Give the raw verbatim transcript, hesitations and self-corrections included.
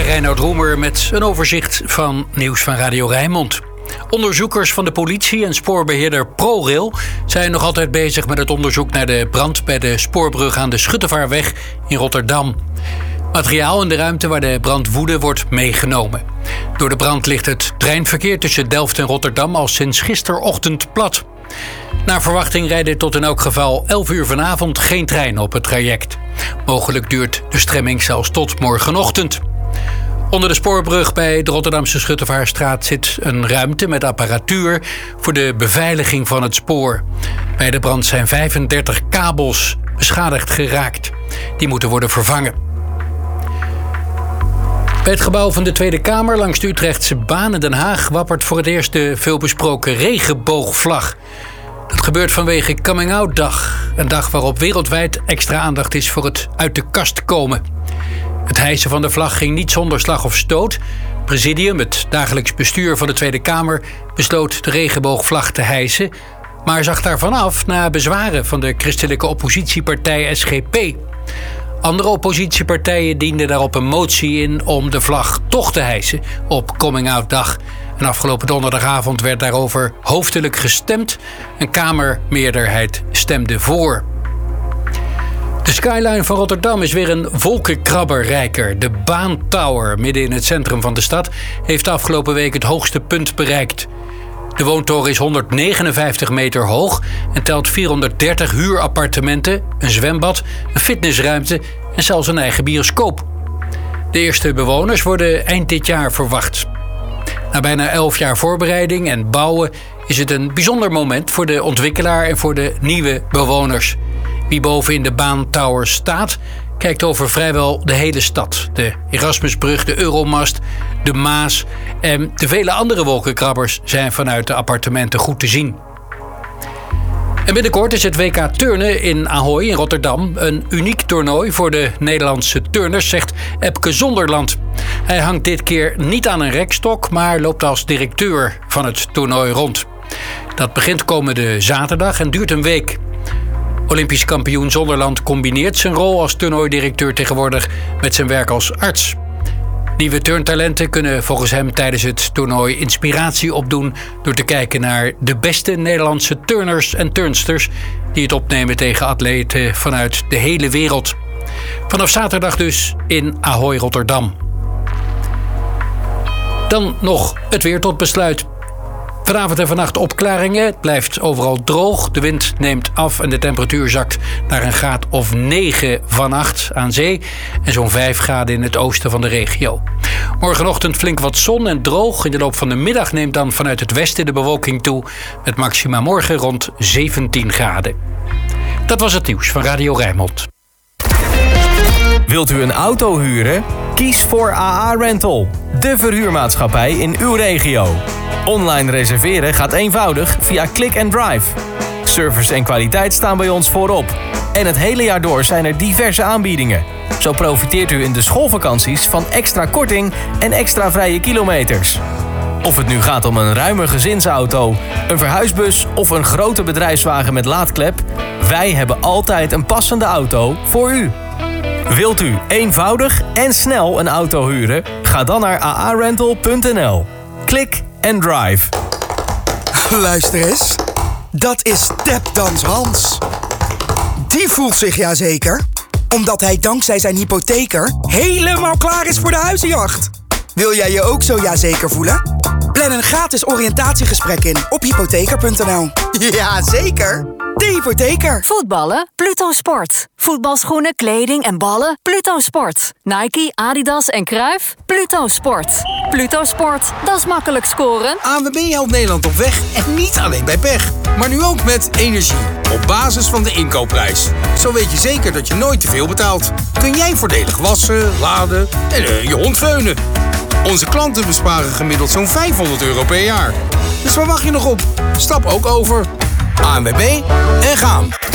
Reinoud Roemer met een overzicht van nieuws van Radio Rijnmond. Onderzoekers van de politie en spoorbeheerder ProRail zijn nog altijd bezig met het onderzoek naar de brand bij de spoorbrug aan de Schuttevaarweg in Rotterdam. Materiaal in de ruimte waar de brand woedde wordt meegenomen. Door de brand ligt het treinverkeer tussen Delft en Rotterdam al sinds gisterochtend plat. Naar verwachting rijden tot in elk geval elf uur vanavond geen trein op het traject. Mogelijk duurt de stremming zelfs tot morgenochtend. Onder de spoorbrug bij de Rotterdamse Schuttevaarstraat zit een ruimte met apparatuur voor de beveiliging van het spoor. Bij de brand zijn vijfendertig kabels beschadigd geraakt. Die moeten worden vervangen. Bij het gebouw van de Tweede Kamer langs de Utrechtse baan in Den Haag wappert voor het eerst de veelbesproken regenboogvlag. Dat gebeurt vanwege Coming Out Dag, een dag waarop wereldwijd extra aandacht is voor het uit de kast komen. Het hijsen van de vlag ging niet zonder slag of stoot. Het presidium, het dagelijks bestuur van de Tweede Kamer, besloot de regenboogvlag te hijsen, maar zag daarvan af na bezwaren van de christelijke oppositiepartij S G P. Andere oppositiepartijen dienden daarop een motie in om de vlag toch te hijsen op Coming Out Dag. En afgelopen donderdagavond werd daarover hoofdelijk gestemd. Een kamermeerderheid stemde voor. De skyline van Rotterdam is weer een wolkenkrabberrijker. De Baantower, midden in het centrum van de stad, heeft afgelopen week het hoogste punt bereikt. De woontoren is honderdnegenenvijftig meter hoog en telt vierhonderddertig huurappartementen, een zwembad, een fitnessruimte en zelfs een eigen bioscoop. De eerste bewoners worden eind dit jaar verwacht. Na bijna elf jaar voorbereiding en bouwen is het een bijzonder moment voor de ontwikkelaar en voor de nieuwe bewoners. Wie boven in de Baantower staat, kijkt over vrijwel de hele stad. De Erasmusbrug, de Euromast, de Maas en de vele andere wolkenkrabbers zijn vanuit de appartementen goed te zien. En binnenkort is het W K Turnen in Ahoy in Rotterdam een uniek toernooi voor de Nederlandse turners, zegt Epke Zonderland. Hij hangt dit keer niet aan een rekstok, maar loopt als directeur van het toernooi rond. Dat begint komende zaterdag en duurt een week. Olympisch kampioen Zonderland combineert zijn rol als toernooidirecteur tegenwoordig met zijn werk als arts. Nieuwe turntalenten kunnen volgens hem tijdens het toernooi inspiratie opdoen door te kijken naar de beste Nederlandse turners en turnsters die het opnemen tegen atleten vanuit de hele wereld. Vanaf zaterdag dus in Ahoy Rotterdam. Dan nog het weer tot besluit. Vanavond en vannacht opklaringen. Het blijft overal droog. De wind neemt af en de temperatuur zakt naar een graad of negen vannacht aan zee. En zo'n vijf graden in het oosten van de regio. Morgenochtend flink wat zon en droog. In de loop van de middag neemt dan vanuit het westen de bewolking toe. Met maxima morgen rond zeventien graden. Dat was het nieuws van Radio Rijnmond. Wilt u een auto huren? Kies voor A A Rental. De verhuurmaatschappij in uw regio. Online reserveren gaat eenvoudig via Click and Drive. Service en kwaliteit staan bij ons voorop. En het hele jaar door zijn er diverse aanbiedingen. Zo profiteert u in de schoolvakanties van extra korting en extra vrije kilometers. Of het nu gaat om een ruime gezinsauto, een verhuisbus of een grote bedrijfswagen met laadklep, wij hebben altijd een passende auto voor u. Wilt u eenvoudig en snel een auto huren? Ga dan naar a a rental punt n l. Click and Drive. Luister eens. Dat is Tapdans Hans. Die voelt zich ja zeker, omdat hij dankzij zijn hypotheker helemaal klaar is voor de huizenjacht. Wil jij je ook zo ja zeker voelen? Plan een gratis oriëntatiegesprek in op hypotheker punt n l. Ja, zeker. De hypotheker. Voetballen? Pluto Sport. Voetbalschoenen, kleding en ballen? Pluto Sport. Nike, Adidas en Cruijff? Pluto Sport. Pluto Sport, dat is makkelijk scoren. A N W B helpt Nederland op weg en niet alleen bij pech. Maar nu ook met energie. Op basis van de inkoopprijs. Zo weet je zeker dat je nooit te veel betaalt. Kun jij voordelig wassen, laden en uh, je hond veunen. Onze klanten besparen gemiddeld zo'n vijfhonderd euro per jaar. Dus waar wacht je nog op? Stap ook over. A N W B en gaan.